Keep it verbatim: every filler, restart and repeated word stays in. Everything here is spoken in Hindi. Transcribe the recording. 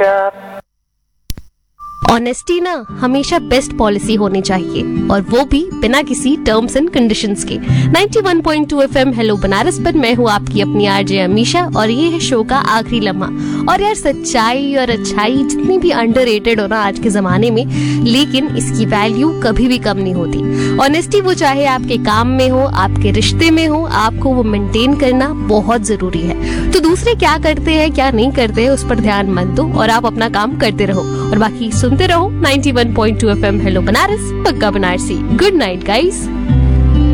हमेशा। ऑनेस्टी ना हमेशा बेस्ट पॉलिसी होनी चाहिए, और वो भी बिना किसी टर्म्स एंड कंडीशंस के। Ninety one point two FM hello Banaras पर मैं हूँ आपकी अपनी आरजे अमीशा, और ये है शो का आखिरी लम्हा। और यार, सच्चाई और अच्छाई जितनी भी अंडररेटेड हो ना आज के जमाने में, लेकिन इसकी वैल्यू कभी भी कम नहीं होती। ऑनेस्टी वो चाहे आपके काम में हो, आपके रिश्ते में हो, आपको वो मेंटेन करना बहुत जरूरी है। तो दूसरे क्या करते हैं क्या नहीं करते हैं उस पर ध्यान मत दो, और आप अपना काम करते रहो, और बाकी सुनते रहो ninety one point two FM hello Banaras, पक्का बनारसी। Good night guys.